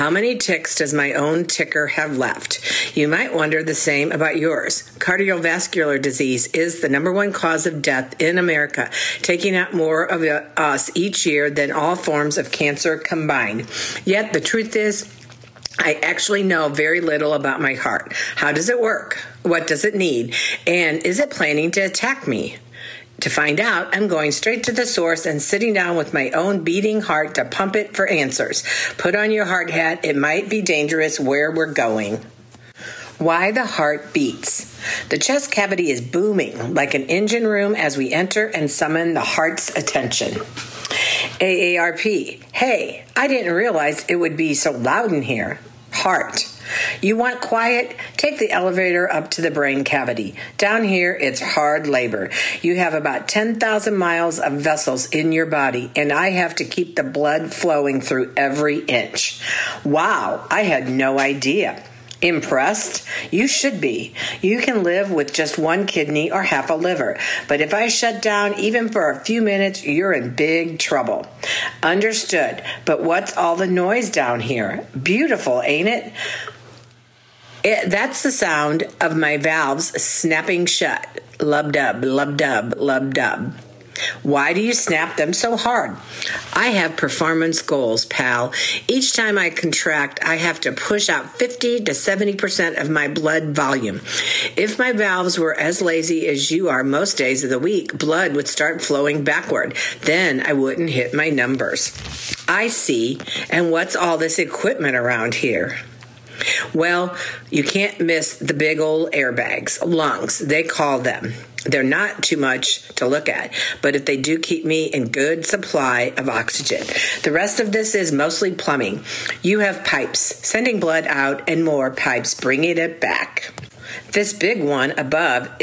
How many ticks does my own ticker have left? You might wonder the same about yours. Cardiovascular disease is the number one cause of death in America, taking out more of us each year than all forms of cancer combined. Yet the truth is, I actually know very little about my heart. How does it work? What does it need? And is it planning to attack me? To find out, I'm going straight to the source and sitting down with my own beating heart to pump it for answers. Put on your hard hat. It might be dangerous where we're going. Why the heart beats. The chest cavity is booming like an engine room as we enter and summon the heart's attention. AARP. Hey, I didn't realize it would be so loud in here. Heart. You want quiet? Take the elevator up to the brain cavity. Down here, it's hard labor. You have about 10,000 miles of vessels in your body, and I have to keep the blood flowing through every inch. Wow, I had no idea. Impressed? You should be. You can live with just one kidney or half a liver. But if I shut down even for a few minutes, you're in big trouble. Understood. But what's all the noise down here? Beautiful, ain't it? That's the sound of my valves snapping shut. Lub-dub, lub-dub, lub-dub. Why do you snap them so hard? I have performance goals, pal. Each time I contract, I have to push out 50 to 70% of my blood volume. If my valves were as lazy as you are most days of the week, blood would start flowing backward. Then I wouldn't hit my numbers. I see. And what's all this equipment around here? Well, you can't miss the big old airbags, lungs, they call them. They're not too much to look at, but if they do keep me in good supply of oxygen. The rest of this is mostly plumbing. You have pipes, sending blood out, and more pipes bringing it back. This big one above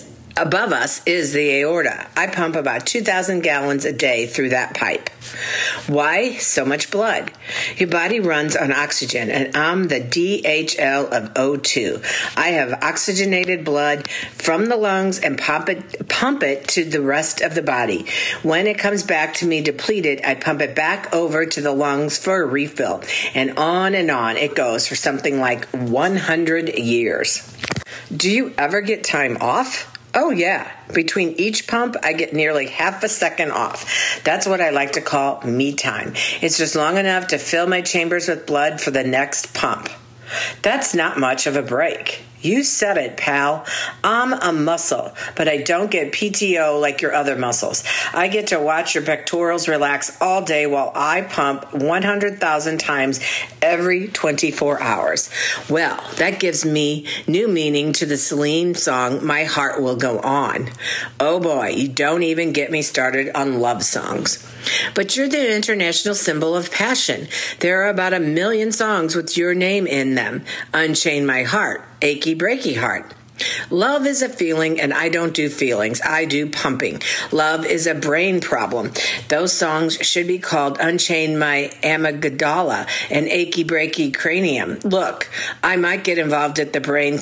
us is the aorta. I pump about 2,000 gallons a day through that pipe. Why so much blood? Your body runs on oxygen, and I'm the DHL of O2. I have oxygenated blood from the lungs and pump it to the rest of the body. When it comes back to me depleted, I pump it back over to the lungs for a refill. And on it goes for something like 100 years. Do you ever get time off? Oh, yeah. Between each pump, I get nearly half a second off. That's what I like to call me time. It's just long enough to fill my chambers with blood for the next pump. That's not much of a break. You said it, pal. I'm a muscle, but I don't get PTO like your other muscles. I get to watch your pectorals relax all day while I pump 100,000 times every 24 hours. Well, that gives me new meaning to the Celine song, My Heart Will Go On. Oh boy, you don't even get me started on love songs. But you're the international symbol of passion. There are about 1 million songs with your name in them. Unchain My Heart, Achy Breaky Heart. Love is a feeling, and I don't do feelings. I do pumping. Love is a brain problem. Those songs should be called Unchain My Amygdala and Achy Breaky Cranium. Look, I might get involved if the brain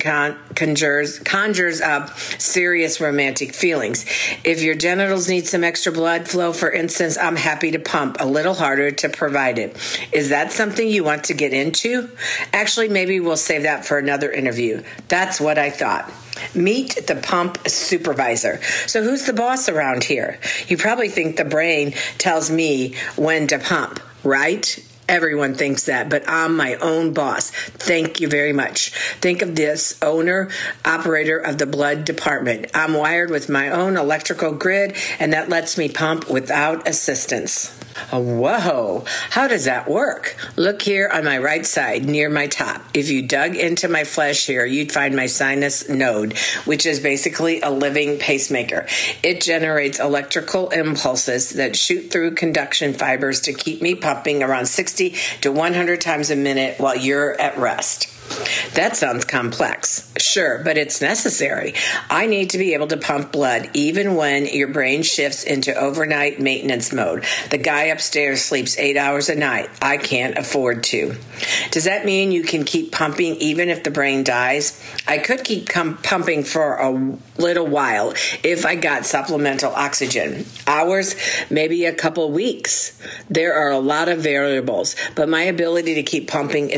conjures up serious romantic feelings. If your genitals need some extra blood flow, for instance, I'm happy to pump a little harder to provide it. Is that something you want to get into? Actually, maybe we'll save that for another interview. That's what I thought. Meet the pump supervisor. So who's the boss around here? You probably think the brain tells me when to pump, right? Everyone thinks that, but I'm my own boss. Thank you very much. Think of this owner, operator of the blood department. I'm wired with my own electrical grid, and that lets me pump without assistance. Whoa, how does that work? Look here on my right side near my top. If you dug into my flesh here, you'd find my sinus node, which is basically a living pacemaker. It generates electrical impulses that shoot through conduction fibers to keep me pumping around 60 to 100 times a minute while you're at rest. That sounds complex. Sure, but it's necessary. I need to be able to pump blood even when your brain shifts into overnight maintenance mode. The guy upstairs sleeps 8 hours a night. I can't afford to. Does that mean you can keep pumping even if the brain dies? I could keep pumping for a little while if I got supplemental oxygen. Hours, maybe a couple weeks. There are a lot of variables, but my ability to keep pumping is